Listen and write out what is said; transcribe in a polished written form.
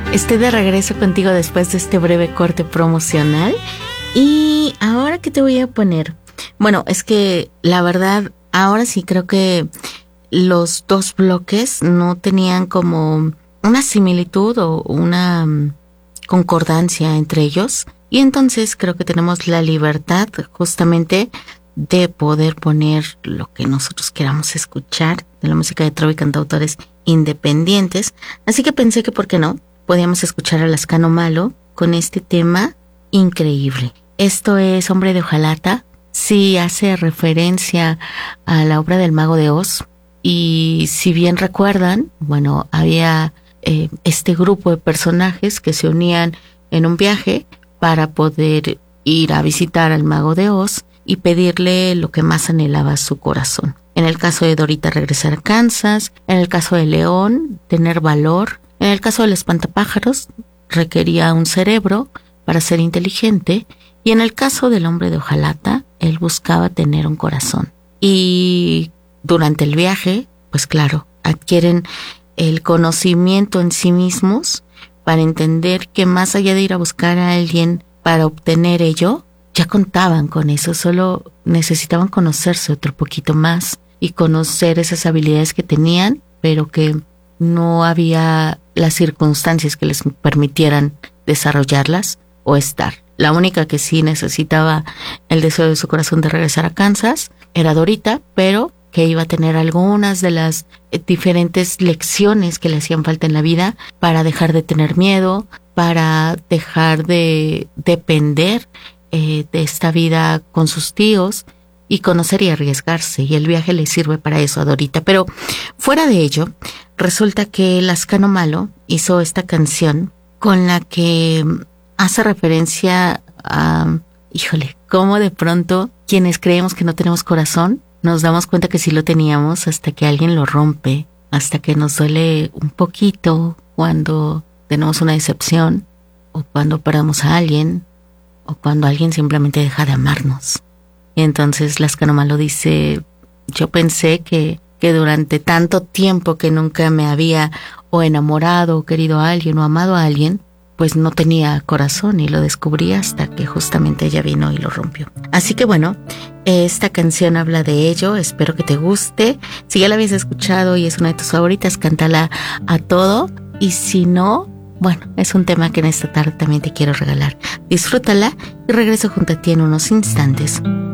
Estoy de regreso contigo después de este breve corte promocional. Y ahora, ¿qué te voy a poner? Bueno, es que la verdad, ahora sí creo que los dos bloques no tenían como una similitud o una concordancia entre ellos. Y entonces creo que tenemos la libertad justamente de poder poner lo que nosotros queramos escuchar de la música de trova y cantautores independientes. Así que pensé que, ¿por qué no?, podíamos escuchar a Lascano Malo con este tema increíble. Esto es Hombre de Hojalata. Sí hace referencia a la obra del Mago de Oz. Y si bien recuerdan, bueno, había este grupo de personajes que se unían en un viaje para poder ir a visitar al Mago de Oz y pedirle lo que más anhelaba su corazón. En el caso de Dorita, regresar a Kansas. En el caso de León, tener valor. En el caso del espantapájaros, requería un cerebro para ser inteligente. Y en el caso del hombre de hojalata, él buscaba tener un corazón. Y durante el viaje, pues claro, adquieren el conocimiento en sí mismos para entender que más allá de ir a buscar a alguien para obtener ello, ya contaban con eso, solo necesitaban conocerse otro poquito más y conocer esas habilidades que tenían, pero que no había las circunstancias que les permitieran desarrollarlas o estar. La única que sí necesitaba el deseo de su corazón de regresar a Kansas era Dorita, pero que iba a tener algunas de las diferentes lecciones que le hacían falta en la vida para dejar de tener miedo, para dejar de depender de esta vida con sus tíos y conocer y arriesgarse, y el viaje le sirve para eso a Dorita. Pero fuera de ello, resulta que Lascano Malo hizo esta canción con la que hace referencia a, híjole, cómo de pronto quienes creemos que no tenemos corazón, nos damos cuenta que sí lo teníamos hasta que alguien lo rompe, hasta que nos duele un poquito cuando tenemos una decepción, o cuando perdemos a alguien, o cuando alguien simplemente deja de amarnos. Y entonces Lascano Malo dice, yo pensé que durante tanto tiempo que nunca me había o enamorado o querido a alguien o amado a alguien, pues no tenía corazón, y lo descubrí hasta que justamente ella vino y lo rompió. Así que bueno, esta canción habla de ello, espero que te guste. Si ya la habías escuchado y es una de tus favoritas, cántala a todo, y si no, bueno, es un tema que en esta tarde también te quiero regalar. Disfrútala y regreso junto a ti en unos instantes.